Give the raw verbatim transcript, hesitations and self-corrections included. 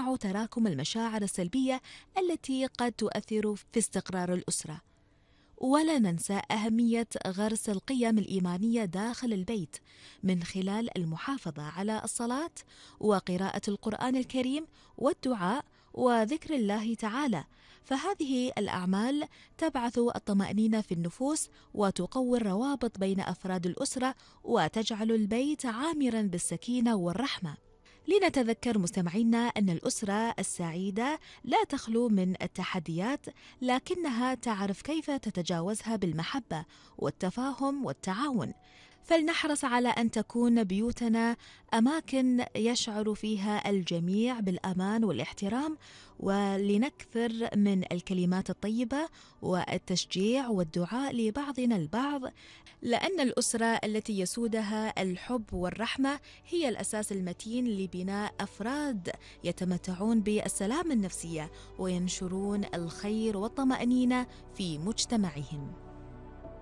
تمنع تراكم المشاعر السلبية التي قد تؤثر في استقرار الأسرة. ولا ننسى أهمية غرس القيم الإيمانية داخل البيت من خلال المحافظة على الصلاة وقراءة القرآن الكريم والدعاء وذكر الله تعالى، فهذه الأعمال تبعث الطمأنينة في النفوس وتقوي الروابط بين أفراد الأسرة وتجعل البيت عامراً بالسكينة والرحمة. لنتذكر مستمعينا أن الأسرة السعيدة لا تخلو من التحديات، لكنها تعرف كيف تتجاوزها بالمحبة والتفاهم والتعاون. فلنحرص على أن تكون بيوتنا أماكن يشعر فيها الجميع بالأمان والاحترام، ولنكثر من الكلمات الطيبة والتشجيع والدعاء لبعضنا البعض، لأن الأسرة التي يسودها الحب والرحمة هي الأساس المتين لبناء أفراد يتمتعون بالسلام النفسية وينشرون الخير والطمأنينة في مجتمعهم.